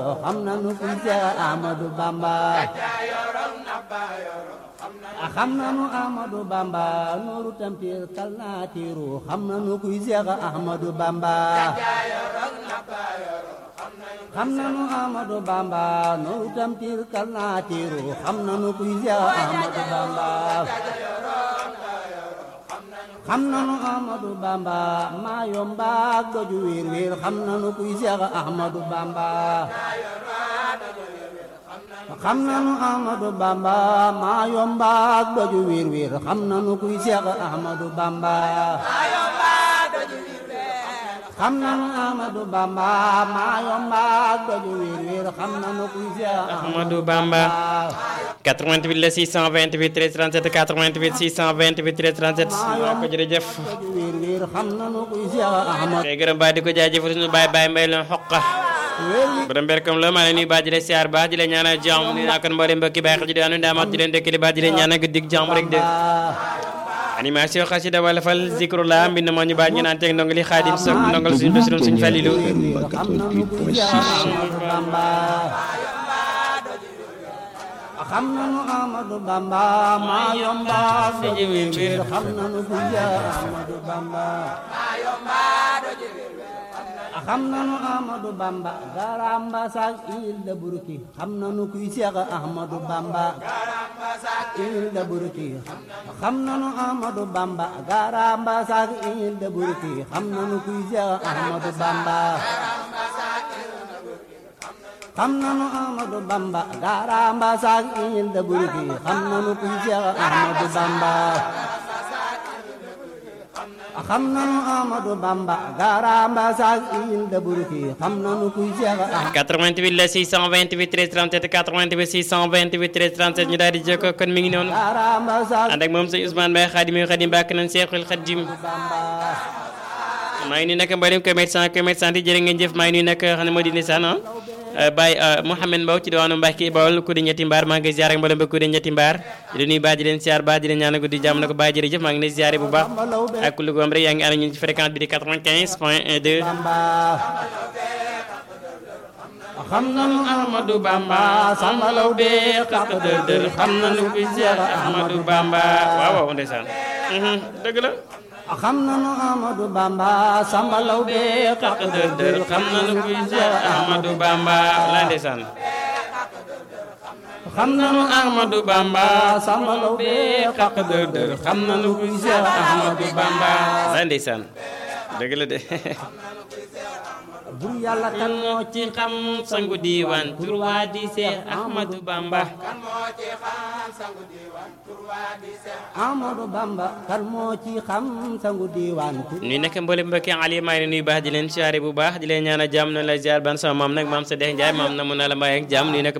xam nanu kuy Seex Ahmadu Bamba xam nanu Ahmadu Bamba nooru tampir kal naa tiiru xam nanu kuy Seex Ahmadu Bamba xam nanu Ahmadu Bamba nooru tampir kal naa tiiru xam nanu kuy Seex Ahmadu Bamba xam nanu Ahmadu Bamba maa yomba ak doju wiir wiir xam nanu kuy Seex Ahmadu Bamba xam nanu Ahmadu Bamba maa yomba ak doju wiir wiir xam nanu kuy Seex Ahmadu Bamba xam nanu Ahmadu Bamba maa yomba ak doju wiir wiir xam nanu kuy Seex Ahmadu Bamba 88 la 628 13 37 88 628 13 37 waaw ko jërëjëf wiir wiir xam nanu kuy Seex Ahmadu tey gërëm baa di ko jaajëfal suñu baay mbay leen xoqa borom berkom la maa leen nuyu baa di leen siyaar baax di leen ñaanal jàmm ni naa kon mboolem mbokki bàyyi xel ji di anu ndaamaat di leen dëkkali baax di leen ñaanal guddig jàmm rek de animation xasida wala fal zikrullah mbind moo ñu baat ñu naan teg ndongali xaadim sok ndongal suñu basirum suñu falilu xam nanu kuy Seex Ahmadu Bamba xam nanu Ahmadu Bamba maa yomba doju wiir wiir xam nanu kuy Seex Ahmadu Bamba xam nanu Ahmadu Bamba garamba sak il de Burki xam nanu kuy Seex Ahmadu Bamba il de Burki xam nanu Ahmadu Bamba garamba sak il de Burki xam nanu kuy Seex Ahmadu Bamba xam nanu Ahmadu Bamba garamba sak il de Burki xam nanu kuy Seex Ahmadu Bamba xam nanu Ahmadu Bamba garamba sak il de Burki xam nanu kuy Seex 88 la 628 13 37 88 628 13 37 ñu daal di jokkoo kon mi ngi noonu garamba sak ànd ak moom sëñ Ousmane Mbaye Xaadim Xaadim bàkk nañ Seexul Xaadim maa ngi nuyu nag mboolem commerçant yi jërë ngeen jëf maa ngi nuyu nag xam ne moo di nisaan Baye Mouhamed Mbow ci diwaanu Mbacke Bawol ku di ñetti mbaar maa ngi ziar ak mboolem ba ku di ñetti mbaar di nuyu baa di leen ziar baa di leen ñaan guddi jàmm na ko baa jërëjëf maa ngi lay ziare bu baax ak lu goom rek yaa ngi ànd ñu ci fréquence bi di 95.2 xam nanu Ahmadu Bamba sambalaw be xaq dër xam nanu kuy Seex Ahmadu Bamba waaw waaw ndeysaan dëgg la xam nanu Ahmadu Bamba sambalaw be xaq dër xam nanu kuy Seex Ahmadu Bamba la ndeysaan xam nanu Ahmadu Bamba sambalaw be xaq dër xam nanu kuy Seex Ahmadu Bamba la ndeysaan dëgg la de bur yàlla kan moo ci xam sangu diiwaan tur waa di Seex Ahmadu Bamba Ahmadu Bamba kan moo ci xam sangu diiwaan nuy nekk mboolem mbokki Ali maa ngi nuyu baax di leen siyaare bu baax di leen ñaanal jàmm na la ziar ban sama maam nag maam sa dex Njaay maam na mu na la may ak jàmm nuy nekk